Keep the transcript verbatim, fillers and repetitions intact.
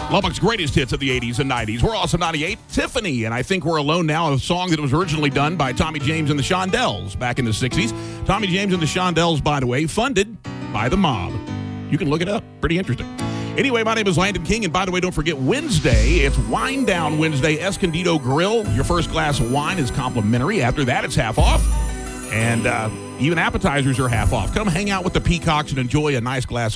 Lubbock's greatest hits of the eighties and nineties. We're also ninety-eight, Tiffany, and I Think We're Alone Now, a song that was originally done by Tommy James and the Shondells back in the sixties. Tommy James and the Shondells, by the way, funded by the mob. You can look it up. Pretty interesting. Anyway, my name is Landon King, and by the way, don't forget Wednesday, it's Wine Down Wednesday, Escondido Grill. Your first glass of wine is complimentary. After that, it's half off, and uh, even appetizers are half off. Come hang out with the Peacocks and enjoy a nice glass of